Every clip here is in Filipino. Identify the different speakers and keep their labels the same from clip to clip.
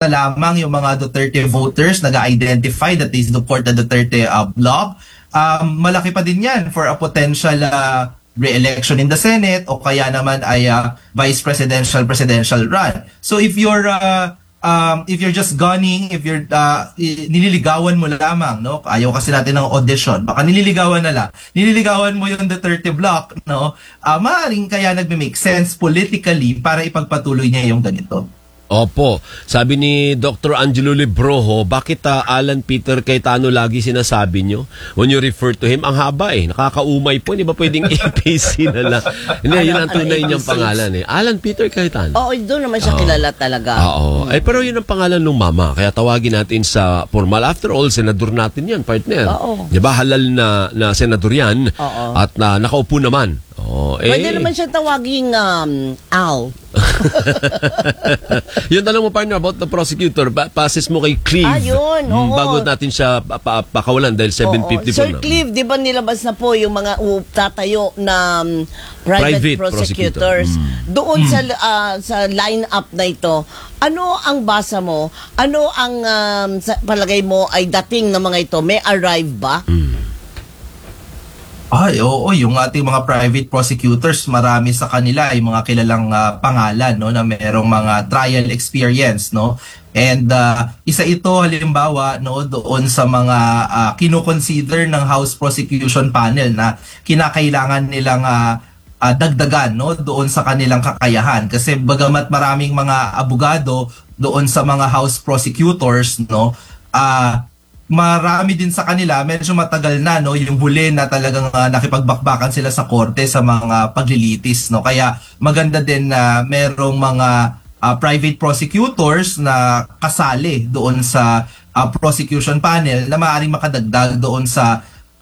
Speaker 1: na lamang yung mga Duterte voters nag-identify that they support the Duterte bloc. Malaki pa din yan for a potential re-election in the Senate o kaya naman ay vice presidential run. So if you're just gunning, if you're nililigawan mo lamang, no? Ayaw kasi natin ng audition. Baka nililigawan mo yung Duterte bloc, no? Maaaring kaya nagme-make sense politically para ipagpatuloy niya yung ganito.
Speaker 2: Opo. Sabi ni Dr. Angelo Librojo, bakit Alan Peter Cayetano lagi sinasabi nyo? When you refer to him, ang haba nakakaumay po. Hindi ba pwedeng APC na lang? Hindi, yun ang tunay niyang pangalan Alan Peter Cayetano.
Speaker 3: Oo, doon naman siya kilala talaga.
Speaker 2: Oo. Pero yun ang pangalan ng mama. Kaya tawagin natin sa formal. After all, senador natin yan, partner.
Speaker 3: Oo.
Speaker 2: Diba, halal na senador yan.
Speaker 3: Oo.
Speaker 2: At nakaupo naman.
Speaker 3: Pwede naman siya tawaging Al.
Speaker 2: Yung tanong mo, partner, about the prosecutor, passes mo kay Cleve.
Speaker 3: Yun. Oo.
Speaker 2: Bago natin siya pakawalan dahil 750
Speaker 3: Sir
Speaker 2: na.
Speaker 3: Cleve, di ba nilabas na po yung mga tatayo na private prosecutors? Doon sa line-up na ito, ano ang basa mo? Ano ang sa palagay mo ay dating ng mga ito? May arrive ba?
Speaker 1: Oo, yung ating mga private prosecutors, marami sa kanila ay mga kilalang pangalan, no, na mayroong mga trial experience, no. And isa ito halimbawa, no, doon sa mga kino-consider ng House Prosecution Panel na kinakailangan nilang dagdagan, no, doon sa kanilang kakayahan. Kasi bagamat maraming mga abogado doon sa mga House prosecutors, no, marami din sa kanila, medyo matagal na, no, yung huli na talagang nakipagbakbakan sila sa korte sa mga paglilitis, no. Kaya maganda din na merong mga private prosecutors na kasali doon sa prosecution panel na maaaring makadagdag doon sa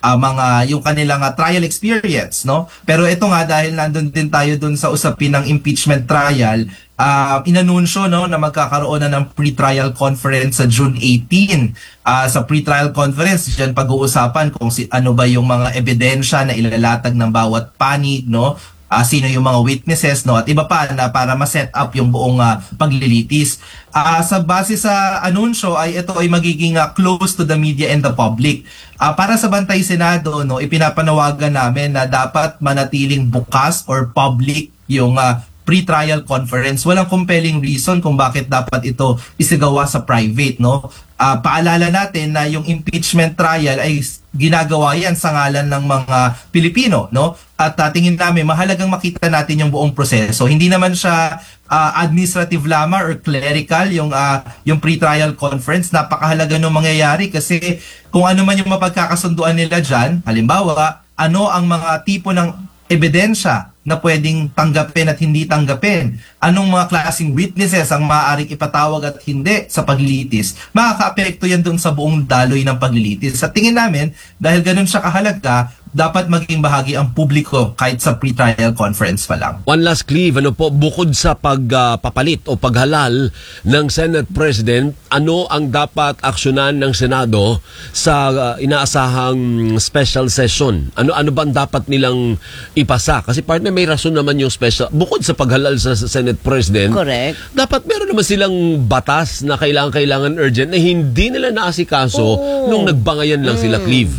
Speaker 1: mga yung kanilang trial experience, no. Pero ito nga, dahil nandun din tayo doon sa usapin ng impeachment trial, inanunsyo, no, na magkakaroon na ng pre-trial conference sa June 18. Sa pre-trial conference, diyan pag-uusapan kung ano ba yung mga ebidensya na ilalatag ng bawat panig, no, sino yung mga witnesses, no, at iba pa na para ma-set up yung buong paglilitis. Sa base sa anunsyo ay ito ay magiging close to the media and the public. Para sa Bantay Senado, no, ipinapanawagan namin na dapat manatiling bukas or public yung pre-trial conference. Walang compelling reason kung bakit dapat ito isagawa sa private, no. Paalala natin na yung impeachment trial ay ginagawa yan sa ngalan ng mga Pilipino, no. At tingin namin mahalagang makita natin yung buong proseso. Hindi naman siya administrative lamang or clerical yung pre-trial conference. Napakahalaga nung mangyayari kasi kung ano man yung mapagkakasunduan nila dyan, halimbawa, ano ang mga tipo ng ebidensya na pwedeng tanggapin at hindi tanggapin, anong mga klaseng witnesses ang maaaring ipatawag at hindi sa paglilitis, makaka-apekto yan dun sa buong daloy ng paglilitis. Sa tingin namin, dahil ganun siya kahalaga, dapat maging bahagi ang publiko kahit sa pre-trial conference pa lang.
Speaker 2: One last, Cleve, bukod sa pagpapalit o paghalal ng Senate President, ano ang dapat aksyonan ng Senado sa inaasahang special session? Ano ba ang dapat nilang ipasa? Kasi partner, may rason naman yung special, bukod sa paghalal sa Senate President,
Speaker 3: correct,
Speaker 2: dapat meron naman silang batas na kailangan urgent na hindi nila naasikaso nung nagbangayan lang sila, Cleve.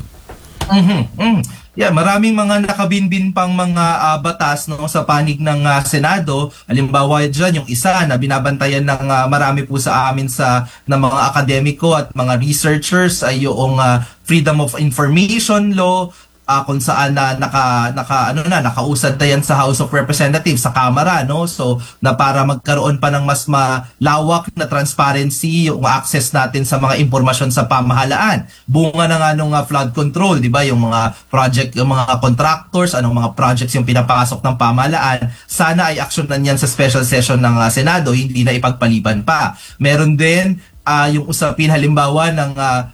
Speaker 1: Yeah, maraming mga nakabinbin pang mga batas, no, sa panig ng Senado. Halimbawa dyan, yung isa na binabantayan ng marami po sa amin ng mga akademiko at mga researchers ay yung Freedom of Information Law, kung saan nakausad na yan sa House of Representatives, sa Kamara, no? So, na para magkaroon pa ng mas malawak na transparency yung access natin sa mga impormasyon sa pamahalaan. Bunga na nga nung flood control, di ba? Yung mga project, yung mga contractors, anong mga projects yung pinapasok ng pamahalaan, sana ay aksyonan yan sa special session ng Senado, hindi na ipagpaliban pa. Meron din yung usapin halimbawa ng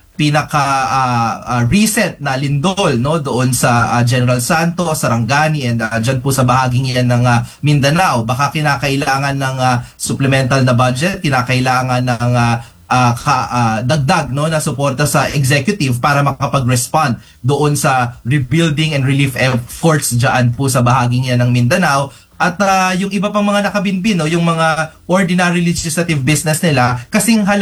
Speaker 1: reset na lindol, no, doon sa General Santos, Sarangani, and dyan po sa bahaging yan ng Mindanao. Baka kinakailangan ng supplemental na budget, kinakailangan ng dagdag, no, na suporta sa executive para makapag-respond doon sa rebuilding and relief efforts dyan po sa bahaging yan ng Mindanao. At yung iba pang mga nakabinbin, no, yung mga ordinary legislative business nila, kasing